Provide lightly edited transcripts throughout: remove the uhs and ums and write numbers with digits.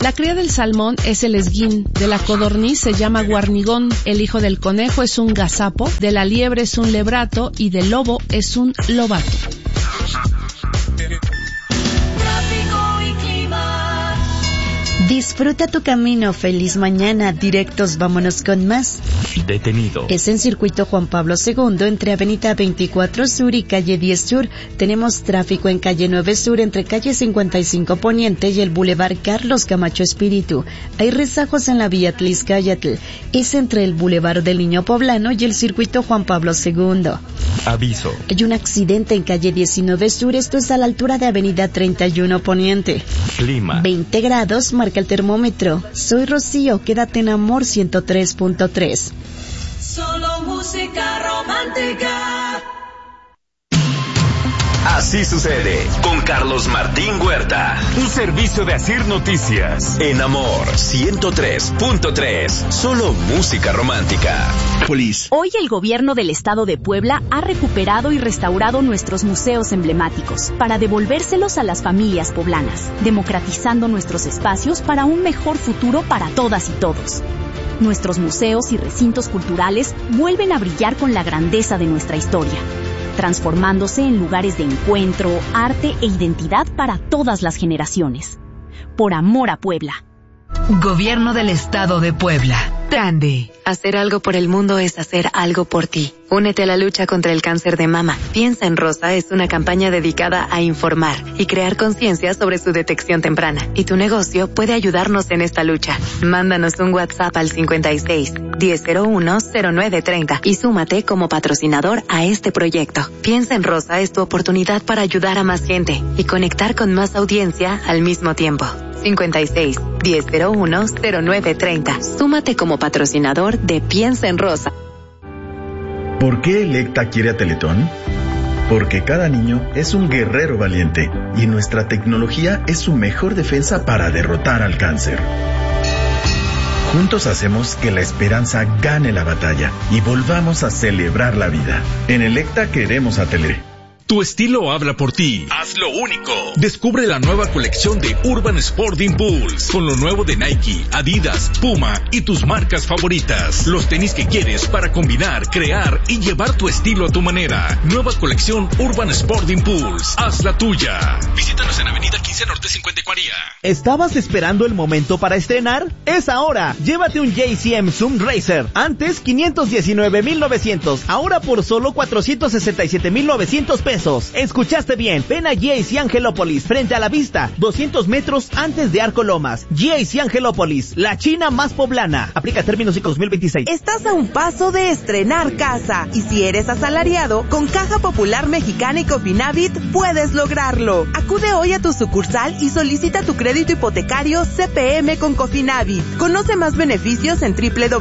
La cría del salmón es el esguín, de la codorniz se llama guarnigón, el hijo del conejo es un gazapo, de la liebre es un lebrato y del lobo es un lobato. Disfruta tu camino, feliz mañana, directos, vámonos con más. Detenido. Es en circuito Juan Pablo II, entre avenida 24 Sur y calle 10 Sur. Tenemos tráfico en calle 9 Sur, entre calle 55 Poniente y el bulevar Carlos Camacho Espíritu. Hay rezagos en la vía Tliscayatl. Es entre el bulevar del Niño Poblano y el circuito Juan Pablo II. Aviso. Hay un accidente en calle 19 Sur, esto es a la altura de avenida 31 Poniente. Clima. 20 grados, marca el termómetro. Soy Rocío, quédate en Amor 103.3. Solo música romántica. Así sucede con Carlos Martín Huerta. Un servicio de Asir Noticias. En Amor 103.3. Solo música romántica. Police. Hoy el gobierno del estado de Puebla ha recuperado y restaurado nuestros museos emblemáticos para devolvérselos a las familias poblanas, democratizando nuestros espacios para un mejor futuro para todas y todos. Nuestros museos y recintos culturales vuelven a brillar con la grandeza de nuestra historia, transformándose en lugares de encuentro, arte e identidad para todas las generaciones. Por amor a Puebla. Gobierno del Estado de Puebla. Grande. Hacer algo por el mundo es hacer algo por ti. Únete a la lucha contra el cáncer de mama. Piensa en Rosa es una campaña dedicada a informar y crear conciencia sobre su detección temprana. Y tu negocio puede ayudarnos en esta lucha. Mándanos un WhatsApp al 56 1001 0930 y súmate como patrocinador a este proyecto. Piensa en Rosa es tu oportunidad para ayudar a más gente y conectar con más audiencia al mismo tiempo. 56 1001 0930. Súmate como patrocinador de Piensa en Rosa. ¿Por qué Electa quiere a Teletón? Porque cada niño es un guerrero valiente y nuestra tecnología es su mejor defensa para derrotar al cáncer. Juntos hacemos que la esperanza gane la batalla y volvamos a celebrar la vida. En Electa queremos a Tele. Tu estilo habla por ti. Hazlo único. Descubre la nueva colección de Urban Sport Impulse con lo nuevo de Nike, Adidas, Puma y tus marcas favoritas. Los tenis que quieres para combinar, crear y llevar tu estilo a tu manera. Nueva colección Urban Sport Impulse. Haz la tuya. Visítanos en Avenida 15 Norte 54. ¿Estabas esperando el momento para estrenar? Es ahora. Llévate un JCM Zoom Racer. Antes 519,900. Ahora por solo 467,900 pesos. Escuchaste bien. Ven a JC Angelópolis, frente a la vista, 200 metros antes de Arco Lomas. JC Angelópolis, la China más poblana. Aplica términos y 2026. Estás a un paso de estrenar casa. Y si eres asalariado, con Caja Popular Mexicana y Cofinavit puedes lograrlo. Acude hoy a tu sucursal y solicita tu crédito hipotecario CPM con Cofinavit. Conoce más beneficios en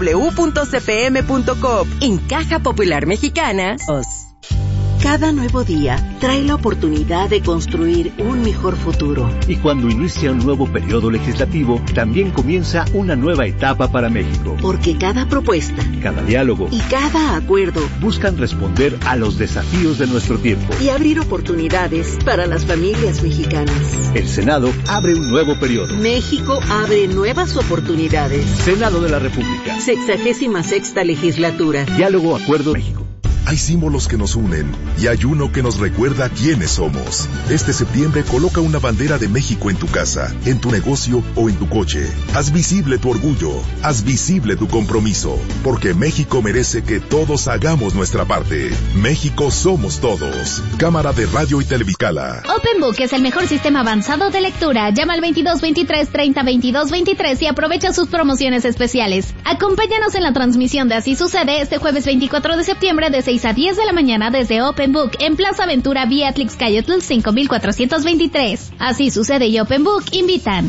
www.cpm.com. En Caja Popular Mexicana, Cada nuevo día trae la oportunidad de construir un mejor futuro. Y cuando inicia un nuevo periodo legislativo, también comienza una nueva etapa para México. Porque cada propuesta, cada diálogo y cada acuerdo buscan responder a los desafíos de nuestro tiempo y abrir oportunidades para las familias mexicanas. El Senado abre un nuevo periodo. México abre nuevas oportunidades. Senado de la República. 66ª legislatura. Diálogo, acuerdo, México. Hay símbolos que nos unen y hay uno que nos recuerda quiénes somos. Este septiembre coloca una bandera de México en tu casa, en tu negocio o en tu coche. Haz visible tu orgullo, haz visible tu compromiso, porque México merece que todos hagamos nuestra parte. México somos todos. Cámara de Radio y Televicala. OpenBook es el mejor sistema avanzado de lectura. Llama al 2223-30-2223 y aprovecha sus promociones especiales. Acompáñanos en la transmisión de Así Sucede este jueves 24 de septiembre de 6 a 10 de la mañana desde OpenBook en Plaza Aventura vía Tliscayotl 5423. Así Sucede y OpenBook invitan.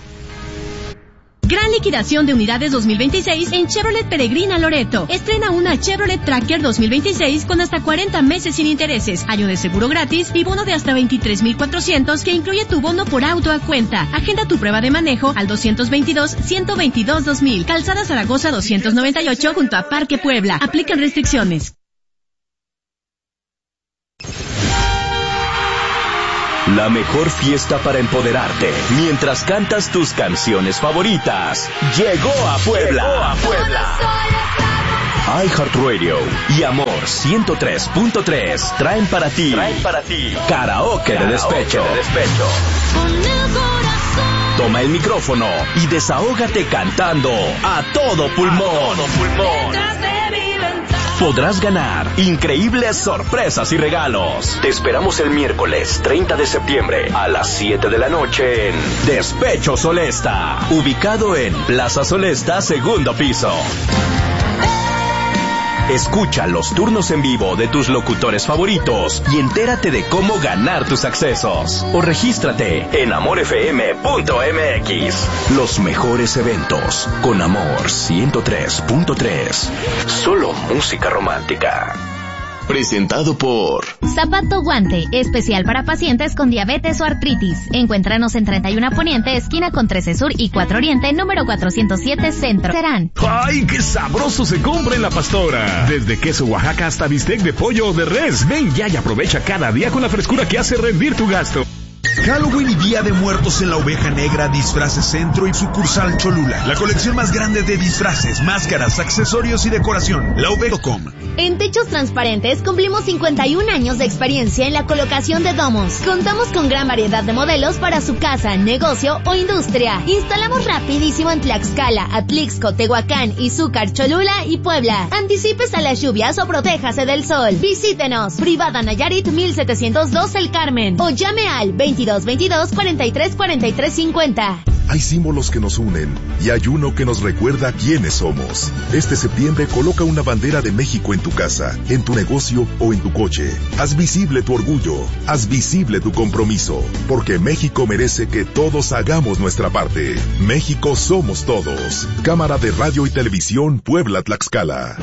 Gran liquidación de unidades 2026 en Chevrolet Peregrina Loreto. Estrena una Chevrolet Tracker 2026 con hasta 40 meses sin intereses, año de seguro gratis y bono de hasta 23,400 que incluye tu bono por auto a cuenta. Agenda tu prueba de manejo al 222-122-2000. Calzada Zaragoza 298 junto a Parque Puebla. Aplican restricciones. La mejor fiesta para empoderarte mientras cantas tus canciones favoritas. Llegó a Puebla. iHeartRadio y Amor 103.3 traen para ti Karaoke de Despecho. Toma el micrófono y desahógate cantando a todo pulmón. Podrás ganar increíbles sorpresas y regalos. Te esperamos el miércoles 30 de septiembre a las 7 de la noche en Despecho Solesta, ubicado en Plaza Solesta, segundo piso. Escucha los turnos en vivo de tus locutores favoritos y entérate de cómo ganar tus accesos. O regístrate en amorfm.mx. Los mejores eventos con Amor 103.3. Solo música romántica. Presentado por Zapato Guante, especial para pacientes con diabetes o artritis. Encuéntranos en 31 Poniente, esquina con 13 Sur y 4 Oriente, número 407 Centro. Serán. ¡Ay, qué sabroso se compra en La Pastora! Desde queso Oaxaca hasta bistec de pollo o de res. Ven ya y aprovecha cada día con la frescura que hace rendir tu gasto. Halloween y Día de Muertos en la Oveja Negra, Disfraces Centro y sucursal Cholula. La colección más grande de disfraces, máscaras, accesorios y decoración. laoveja.com. En Techos Transparentes cumplimos 51 años de experiencia en la colocación de domos. Contamos con gran variedad de modelos para su casa, negocio o industria. Instalamos rapidísimo en Tlaxcala, Atlixco, Tehuacán, Izúcar, Cholula y Puebla. Anticipes a las lluvias o protéjase del sol. Visítenos. Privada Nayarit 1702 El Carmen. O llame al 2222-434350. Hay símbolos que nos unen y hay uno que nos recuerda quiénes somos. Este septiembre coloca una bandera de México en tu casa, en tu negocio o en tu coche. Haz visible tu orgullo, haz visible tu compromiso, porque México merece que todos hagamos nuestra parte. México somos todos. Cámara de Radio y Televisión Puebla Tlaxcala.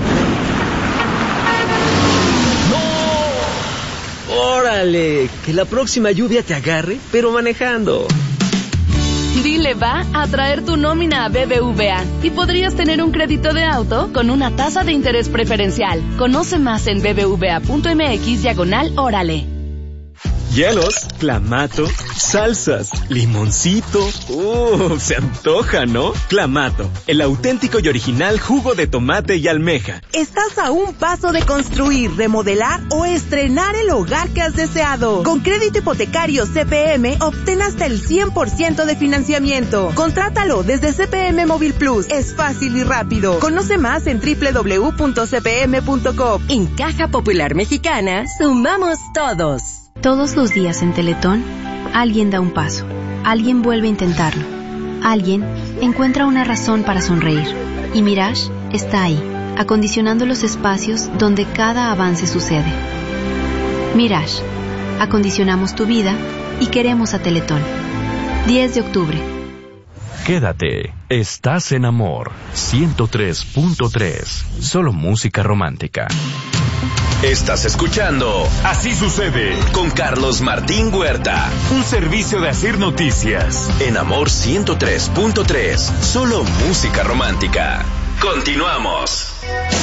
¡Órale! Que la próxima lluvia te agarre, pero manejando. Dile va a traer tu nómina a BBVA y podrías tener un crédito de auto con una tasa de interés preferencial. Conoce más en bbva.mx/órale. Hielos, clamato, salsas, limoncito. Se antoja, ¿no? Clamato, el auténtico y original jugo de tomate y almeja. Estás a un paso de construir, remodelar o estrenar el hogar que has deseado. Con crédito hipotecario CPM, obtén hasta el 100% de financiamiento. Contrátalo desde CPM Móvil Plus. Es fácil y rápido. Conoce más en www.cpm.com. En Caja Popular Mexicana, sumamos todos. Todos los días en Teletón, alguien da un paso, alguien vuelve a intentarlo, alguien encuentra una razón para sonreír. Y Mirage está ahí, acondicionando los espacios donde cada avance sucede. Mirage, acondicionamos tu vida y queremos a Teletón. 10 de octubre. Quédate, estás en Amor 103.3. Solo música romántica. Estás escuchando Así Sucede con Carlos Martín Huerta. Un servicio de Asir Noticias. En Amor 103.3. Solo música romántica. Continuamos.